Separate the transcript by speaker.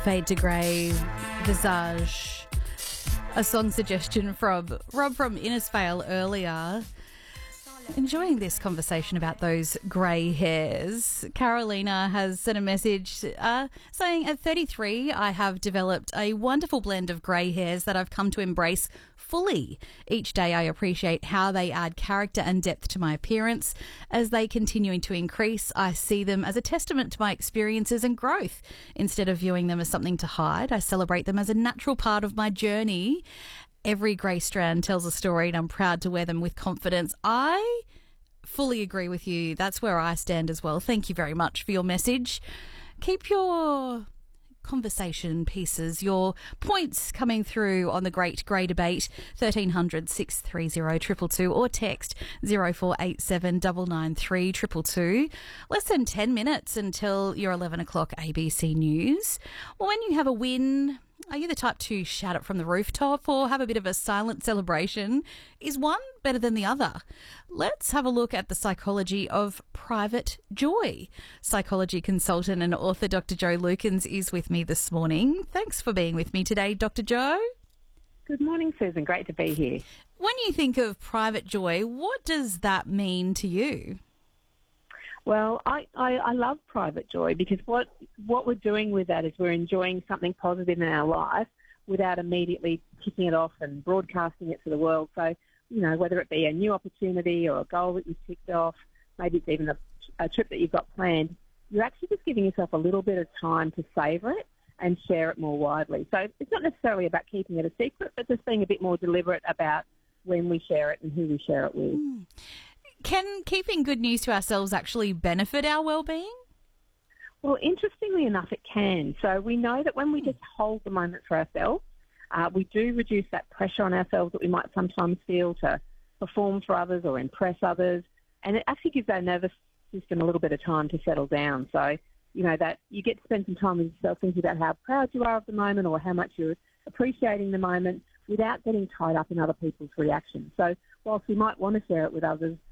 Speaker 1: Fade to Grey, Visage. A song suggestion from Rob from Innisfail earlier. Enjoying this conversation about those grey hairs. Carolina has sent a message saying, at 33, I have developed a wonderful blend of grey hairs that I've come to embrace fully. Each day I appreciate how they add character and depth to my appearance. As they continue to increase, I see them as a testament to my experiences and growth. Instead of viewing them as something to hide, I celebrate them as a natural part of my journey. Every grey strand tells a story and I'm proud to wear them with confidence. I fully agree with you. That's where I stand as well. Thank you very much for your message. Keep your conversation pieces, your points coming through on the Great Grey Debate, 1300 630 222 or text 0487 993 222. Less than 10 minutes until your 11 o'clock ABC News. Well, when you have a win, are you the type to shout it from the rooftop or have a bit of a silent celebration? Is one better than the other? Let's have a look at the psychology of private joy. Psychology consultant and author Dr. Jo Lukens is with me this morning. Thanks for being with me today, Dr. Jo.
Speaker 2: Good morning, Susan. Great to be here.
Speaker 1: When you think of private joy, what does that mean to you?
Speaker 2: Well, I love private joy because what we're doing with that is we're enjoying something positive in our life without immediately kicking it off and broadcasting it to the world. So, whether it be a new opportunity or a goal that you've ticked off, maybe it's even a trip that you've got planned, you're actually just giving yourself a little bit of time to savour it and share it more widely. So it's not necessarily about keeping it a secret, but just being a bit more deliberate about when we share it and who we share it with.
Speaker 1: Can keeping good news to ourselves actually benefit our well-being?
Speaker 2: Well, interestingly enough, it can. So we know that when we just hold the moment for ourselves, we do reduce that pressure on ourselves that we might sometimes feel to perform for others or impress others. And it actually gives our nervous system a little bit of time to settle down. So, that you get to spend some time with yourself thinking about how proud you are of the moment or how much you're appreciating the moment without getting tied up in other people's reactions. So whilst we might want to share it with others,